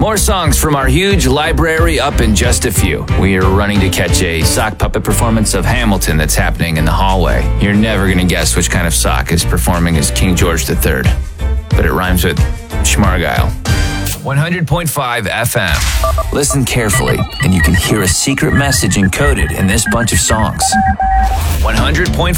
More songs from our huge library up in just a few. We are running to catch a sock puppet performance of Hamilton that's happening in the hallway. You're never going to guess which kind of sock is performing as King George III. But it rhymes with Schmargile. 100.5 FM. Listen carefully, and you can hear a secret message encoded in this bunch of songs. 100.5